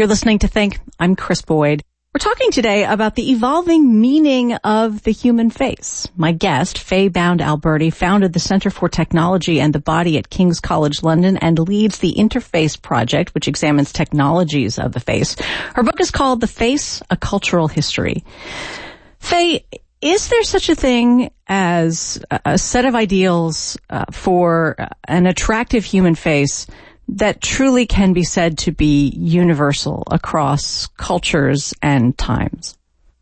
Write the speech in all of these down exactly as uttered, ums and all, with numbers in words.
You're listening to Think. I'm Chris Boyd. We're talking today about the evolving meaning of the human face. My guest, Faye Bound-Alberti, founded the Center for Technology and the Body at King's College London and leads the Interface Project, which examines technologies of the face. Her book is called The Face, A Cultural History. Faye, is there such a thing as a set of ideals uh, for an attractive human face that truly can be said to be universal across cultures and times?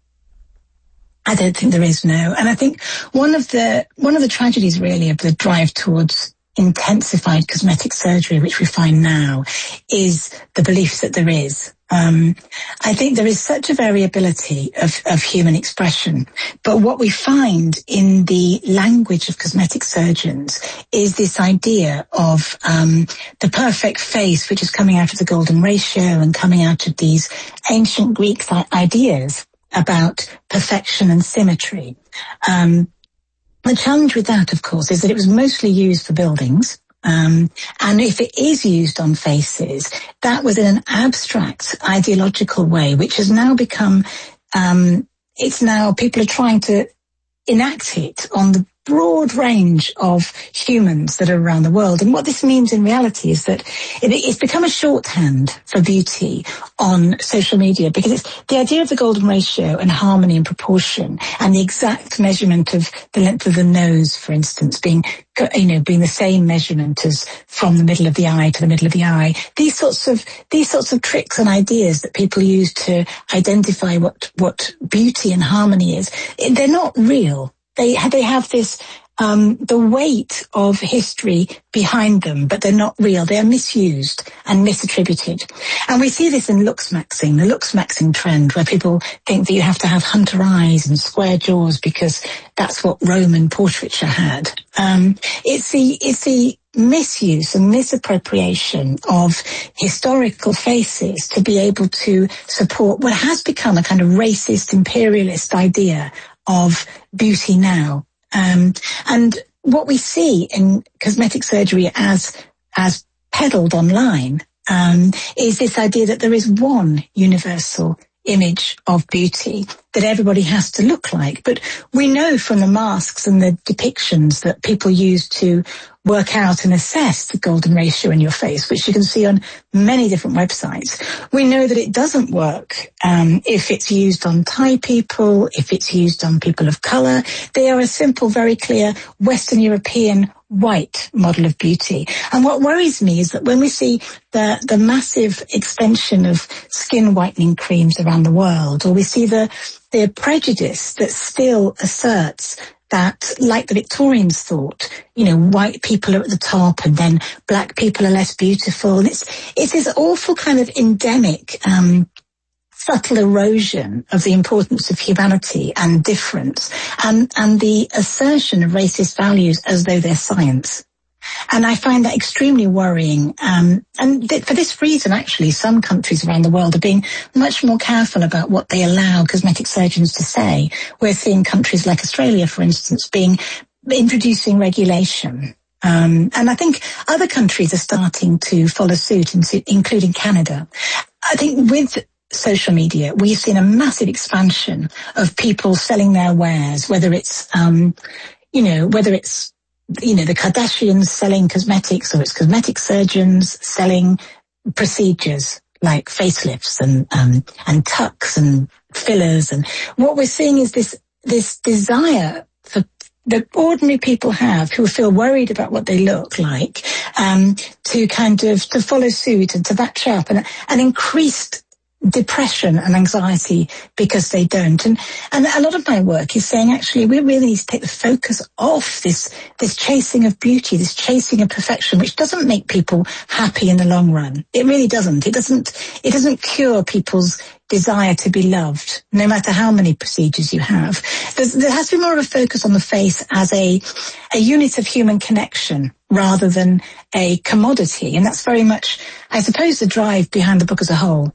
I don't think there is, no. And I think one of the one of the tragedies really of the drive towards intensified cosmetic surgery, which we find now, is the belief that there is. Um, I think there is such a variability of, of human expression, but what we find in the language of cosmetic surgeons is this idea of um, the perfect face, which is coming out of the golden ratio and coming out of these ancient Greek ideas about perfection and symmetry. Um, the challenge with that, of course, is that it was mostly used for buildings. Um, and if it is used on faces, that was in an abstract ideological way, which has now become, um, it's now, people are trying to enact it on the broad range of humans that are around the world. And what this means in reality is that it, it's become a shorthand for beauty on social media, because it's the idea of the golden ratio and harmony and proportion and the exact measurement of the length of the nose, for instance, being, you know, being the same measurement as from the middle of the eye to the middle of the eye. These sorts of, these sorts of tricks and ideas that people use to identify what, what beauty and harmony is, they're not real. They they have this, um, the weight of history behind them, but they're not real. They are misused and misattributed. And we see this in looksmaxing, the looksmaxing trend, where people think that you have to have hunter eyes and square jaws because that's what Roman portraiture had. Um, it's the, it's the misuse and misappropriation of historical faces to be able to support what has become a kind of racist, imperialist idea of beauty now. Um, and what we see in cosmetic surgery as, as peddled online, um, is this idea that there is one universal image of beauty that everybody has to look like. But we know from the masks and the depictions that people use to work out and assess the golden ratio in your face, which you can see on many different websites. We know that it doesn't work um, if it's used on Thai people, if it's used on people of colour. They are a simple, very clear Western European white model of beauty. And what worries me is that when we see the, the massive extension of skin whitening creams around the world, or we see the, the prejudice that still asserts that, like the Victorians thought, you know, white people are at the top and then black people are less beautiful. And it's, it's this awful kind of endemic, um, subtle erosion of the importance of humanity and difference, and, and the assertion of racist values as though they're science. And I find that extremely worrying. Um, and th- for this reason, actually, some countries around the world are being much more careful about what they allow cosmetic surgeons to say. We're seeing countries like Australia, for instance, being introducing regulation. Um, and I think other countries are starting to follow suit, including Canada. I think with social media, we've seen a massive expansion of people selling their wares, whether it's, um, you know, whether it's, you know, the Kardashians selling cosmetics, or it's cosmetic surgeons selling procedures like facelifts and, um, and tucks and fillers. And what we're seeing is this, this desire for that ordinary people have, who feel worried about what they look like, um, to kind of, to follow suit and to match up, and an increased depression and anxiety because they don't. And, and a lot of my work is saying, actually, we really need to take the focus off this, this chasing of beauty, this chasing of perfection, which doesn't make people happy in the long run. It really doesn't. It doesn't, it doesn't cure people's desire to be loved, no matter how many procedures you have. There's, there has to be more of a focus on the face as a, a unit of human connection rather than a commodity. And that's very much, I suppose, the drive behind the book as a whole.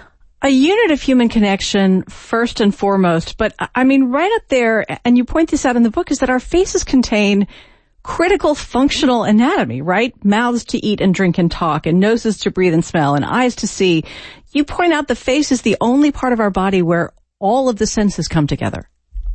A unit of human connection, first and foremost, but I mean, right up there, and you point this out in the book, is that our faces contain critical functional anatomy, right? Mouths to eat and drink and talk, and noses to breathe and smell, and eyes to see. You point out the face is the only part of our body where all of the senses come together.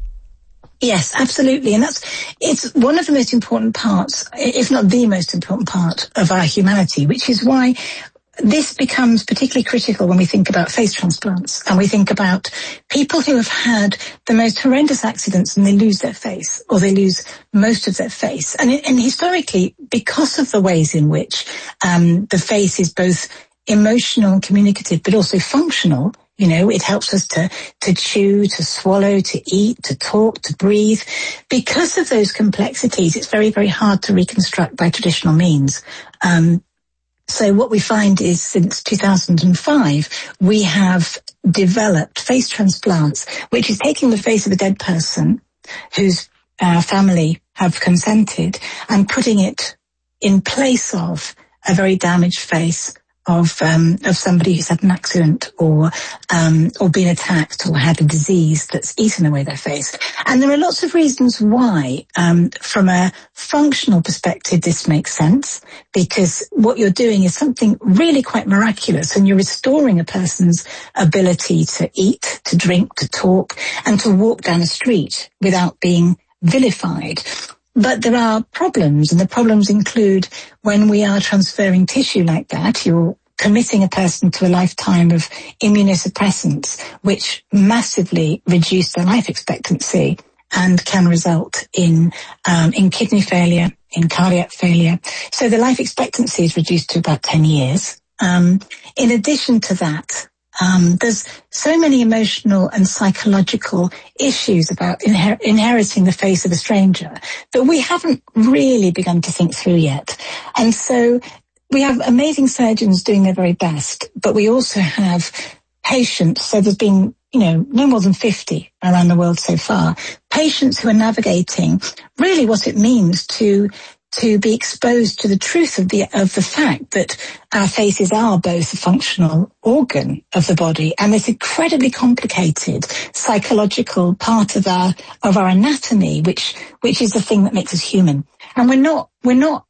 Yes, absolutely. And that's, it's one of the most important parts, if not the most important part of our humanity, which is why this becomes particularly critical when we think about face transplants and we think about people who have had the most horrendous accidents and they lose their face or they lose most of their face. And, and historically, because of the ways in which um, the face is both emotional and communicative, but also functional, you know, it helps us to, to chew, to swallow, to eat, to talk, to breathe. Because of those complexities, it's very, very hard to reconstruct by traditional means. Um, So what we find is since two thousand five, we have developed face transplants, which is taking the face of a dead person whose uh, family have consented and putting it in place of a very damaged face of um, of somebody who's had an accident or um, or been attacked or had a disease that's eaten away their face. And there are lots of reasons why, um, from a functional perspective, this makes sense, because what you're doing is something really quite miraculous, and you're restoring a person's ability to eat, to drink, to talk, and to walk down a street without being vilified. But there are problems, and the problems include when we are transferring tissue like that, you're committing a person to a lifetime of immunosuppressants, which massively reduce their life expectancy and can result in um, in kidney failure, in cardiac failure. So the life expectancy is reduced to about ten years. Um, in addition to that, Um, there's so many emotional and psychological issues about inher- inheriting the face of a stranger that we haven't really begun to think through yet. And so we have amazing surgeons doing their very best, but we also have patients. So there's been, you know, no more than fifty around the world so far, patients who are navigating really what it means to to be exposed to the truth of the of the fact that our faces are both a functional organ of the body and this incredibly complicated psychological part of our of our anatomy, which which is the thing that makes us human. And we're not we're not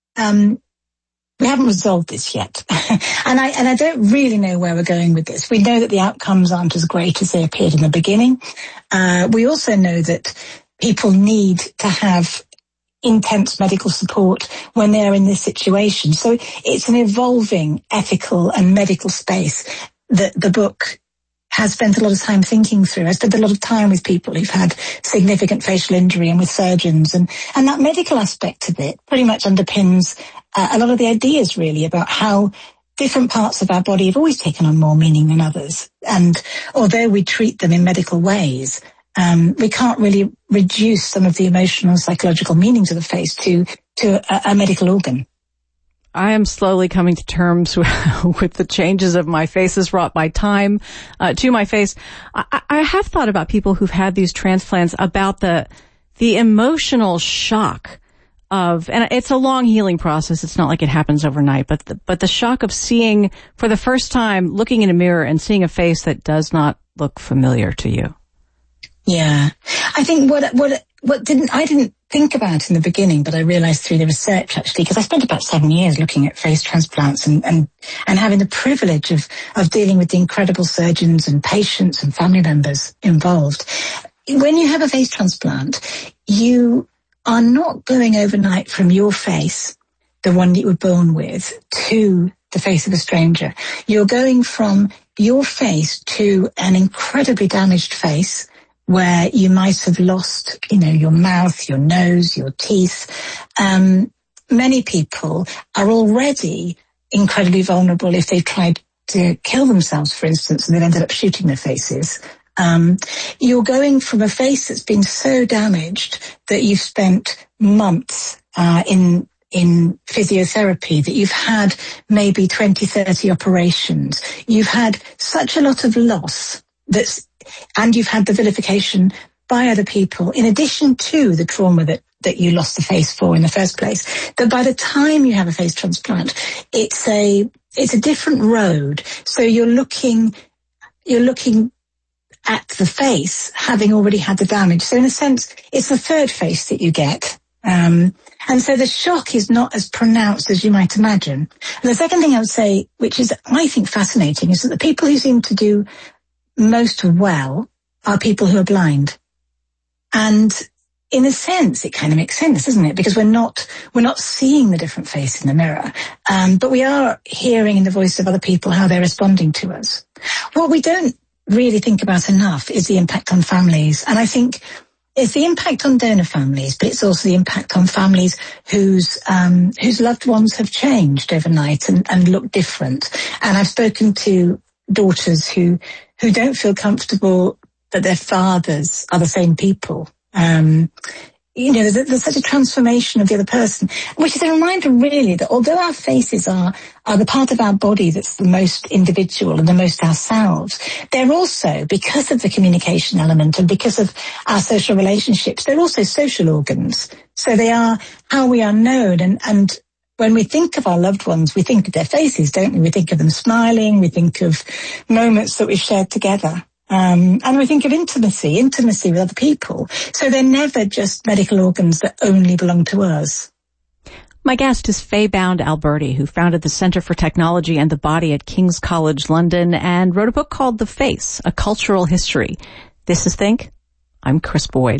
um we haven't resolved this yet. and I and I don't really know where we're going with this. We know that the outcomes aren't as great as they appeared in the beginning. Uh we also know that people need to have intense medical support when they're in this situation. So it's an evolving ethical and medical space that the book has spent a lot of time thinking through. I spent a lot of time with people who've had significant facial injury and with surgeons, and, and that medical aspect of it pretty much underpins uh, a lot of the ideas really about how different parts of our body have always taken on more meaning than others. And although we treat them in medical ways, Um, we can't really reduce some of the emotional and psychological meanings of the face to to a, a medical organ. I am slowly coming to terms with the changes of my faces wrought by time uh, to my face. I, I have thought about people who've had these transplants, about the the emotional shock of, and it's a long healing process. It's not like it happens overnight, but the, but the shock of seeing for the first time, looking in a mirror and seeing a face that does not look familiar to you. Yeah. I think what, what, what didn't, I didn't think about in the beginning, but I realized through the research actually, because I spent about seven years looking at face transplants and, and, and having the privilege of, of dealing with the incredible surgeons and patients and family members involved. When you have a face transplant, you are not going overnight from your face, the one that you were born with, to the face of a stranger. You're going from your face to an incredibly damaged face, where you might have lost, you know, your mouth, your nose, your teeth. Um, many people are already incredibly vulnerable if they've tried to kill themselves, for instance, and they've ended up shooting their faces. Um, you're going from a face that's been so damaged that you've spent months uh, in in physiotherapy, that you've had maybe twenty, thirty operations. You've had such a lot of loss that's and you've had the vilification by other people, in addition to the trauma that, that you lost the face for in the first place, that by the time you have a face transplant, it's a, it's a different road. So you're looking, you're looking at the face having already had the damage. So in a sense, it's the third face that you get. Um, And so the shock is not as pronounced as you might imagine. And the second thing I would say, which is, I think, fascinating, is that the people who seem to do most well are people who are blind. And in a sense, it kind of makes sense, doesn't it? Because we're not, we're not seeing the different face in the mirror. Um, but we are hearing in the voice of other people how they're responding to us. What we don't really think about enough is the impact on families. And I think it's the impact on donor families, but it's also the impact on families whose, um, whose loved ones have changed overnight and, and look different. And I've spoken to daughters who, who don't feel comfortable that their fathers are the same people. Um, you know, there's, there's such a transformation of the other person, which is a reminder really that although our faces are, are the part of our body that's the most individual and the most ourselves, they're also, because of the communication element and because of our social relationships, they're also social organs. So they are how we are known. And, and when we think of our loved ones, we think of their faces, don't we? We think of them smiling. We think of moments that we've shared together. Um, and we think of intimacy, intimacy with other people. So they're never just medical organs that only belong to us. My guest is Faye Bound-Alberti, who founded the Center for Technology and the Body at King's College London and wrote a book called The Face, A Cultural History. This is Think. I'm Chris Boyd.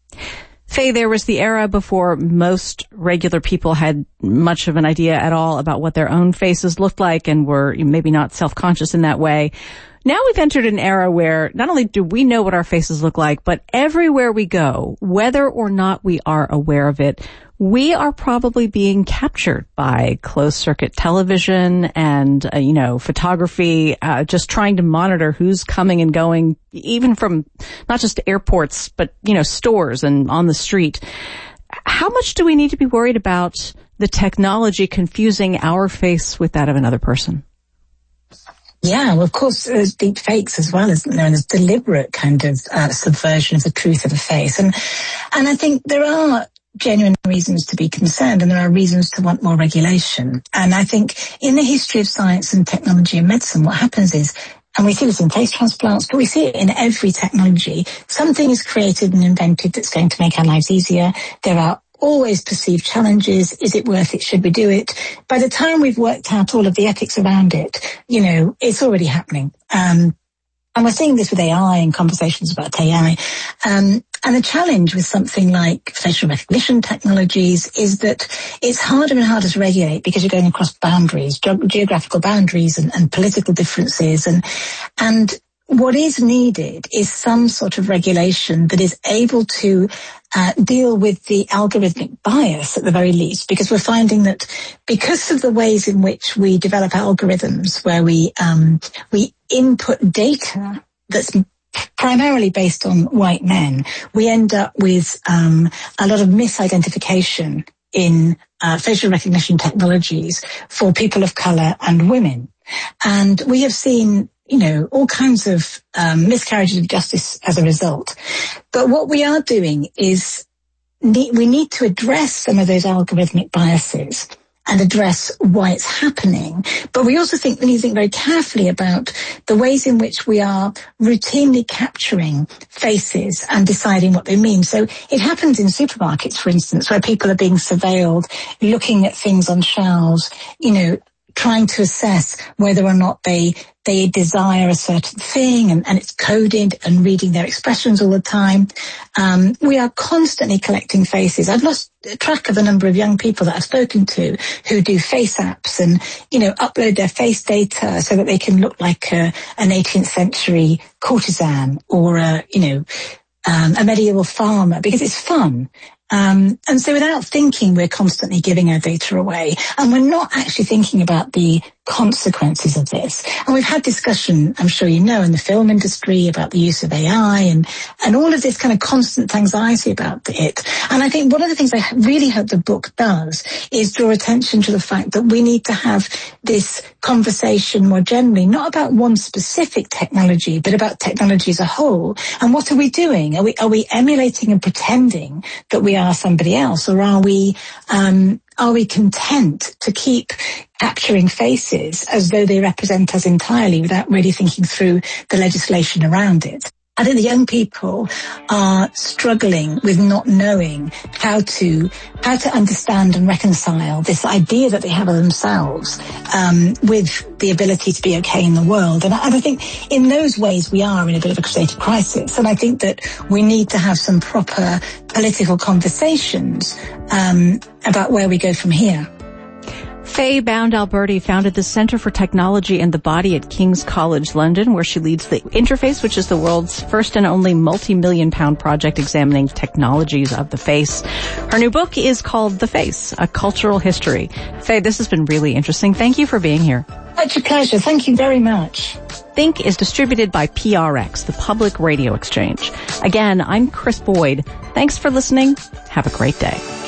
Faye, there was the era before most regular people had much of an idea at all about what their own faces looked like and were maybe not self-conscious in that way. Now we've entered an era where not only do we know what our faces look like, but everywhere we go, whether or not we are aware of it, we are probably being captured by closed-circuit television and, uh, you know, photography, uh, just trying to monitor who's coming and going, even from not just airports, but, you know, stores and on the street. How much do we need to be worried about the technology confusing our face with that of another person? Yeah, well, of course, there's deep fakes as well, isn't there? And there's deliberate kind of uh, subversion of the truth of a face. And, and I think there are genuine reasons to be concerned and there are reasons to want more regulation. And I think in the history of science and technology and medicine, what happens is, and we see this in face transplants, but we see it in every technology, something is created and invented that's going to make our lives easier. There are always perceived challenges. Is it worth it? Should we do it? By the time we've worked out all of the ethics around it, you know, it's already happening. Um, and we're seeing this with A I and conversations about A I. Um, and the challenge with something like facial recognition technologies is that it's harder and harder to regulate because you're going across boundaries, ge- geographical boundaries and, and political differences. And, and what is needed is some sort of regulation that is able to Uh, deal with the algorithmic bias at the very least, because we're finding that because of the ways in which we develop algorithms where we um, we input data that's primarily based on white men, we end up with um, a lot of misidentification in uh, facial recognition technologies for people of color and women. And we have seen, you know, all kinds of um, miscarriages of justice as a result. But what we are doing is need, we need to address some of those algorithmic biases and address why it's happening. But we also think we need to think very carefully about the ways in which we are routinely capturing faces and deciding what they mean. So it happens in supermarkets, for instance, where people are being surveilled, looking at things on shelves, you know, trying to assess whether or not they they desire a certain thing, and, and it's coded and reading their expressions all the time. Um, we are constantly collecting faces. I've lost track of the number of young people that I've spoken to who do face apps and, you know, upload their face data so that they can look like a, an eighteenth century courtesan or a, you know, um, a medieval farmer because it's fun. Um, and so without thinking, we're constantly giving our data away, and we're not actually thinking about the consequences of this. And we've had discussion, I'm sure you know, in the film industry about the use of A I and, and all of this kind of constant anxiety about it. And I think one of the things I really hope the book does is draw attention to the fact that we need to have this conversation more generally, not about one specific technology, but about technology as a whole. And what are we doing? Are we, are we emulating and pretending that we are somebody else, or are we, um, are we content to keep capturing faces as though they represent us entirely without really thinking through the legislation around it? I think the young people are struggling with not knowing how to how to understand and reconcile this idea that they have of themselves um, with the ability to be okay in the world. And I, and I think in those ways we are in a bit of a creative crisis. And I think that we need to have some proper political conversations um, about where we go from here. Faye Bound-Alberti founded the Center for Technology and the Body at King's College London, where she leads the Interface, which is the world's first and only multi-million pound project examining technologies of the face. Her new book is called The Face, A Cultural History. Faye, this has been really interesting. Thank you for being here. Such a pleasure. Thank you very much. Think is distributed by P R X, the Public Radio Exchange. Again, I'm Chris Boyd. Thanks for listening. Have a great day.